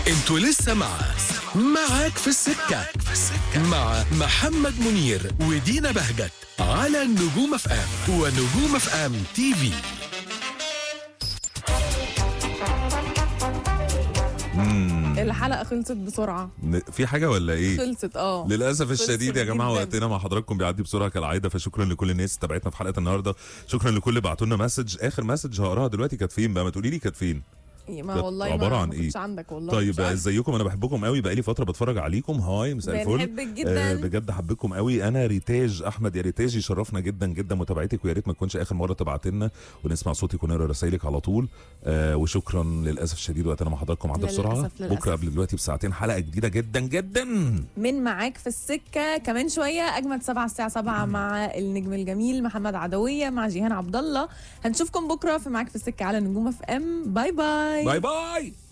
انتوا لسه معاك في السكة مع محمد منير ودينا بهجت على نجوم اف ام ونجوم اف ام تي في. الحلقة خلصت بسرعة. في حاجة ولا ايه؟ خلصت للأسف الشديد يا جماعة، جداً. وقتنا مع حضراتكم بيعدي بسرعة كالعادة، فشكرا لكل الناس اللي تابعتنا في حلقة النهاردة. شكرا لكل اللي بعتوا لنا مسج. آخر مسج هقراها دلوقتي كانت فين بقى؟ ما تقولي لي كانت فين؟ ما والله عبارة عن ما ايه؟ كنتش عندك والله. طيب ازيكم؟ انا بحبكم قوي، بقالي فتره بتفرج عليكم. هاي مساء الفل. بنحبك جدا. بجد حبكم قوي. انا ريتاج احمد. يا ريتاج يشرفنا جدا جدا متابعتك، ويا ريت ما تكونش اخر مره تبعت لنا ونسمع صوتك ونقرا رسايلك على طول. وشكرا. للاسف الشديد وقتنا مع حضراتكم عدى بسرعه. للأسف. بكره قبل دلوقتي بساعتين حلقه جديده جدا جدا من معاك في السكة. كمان شوية أجمد 7 الساعة 7 مع النجم الجميل محمد عدوية مع جيهان عبد الله. هنشوفكم بكرة في معاك في السكة على نجوم اف ام. باي باي. باي باي.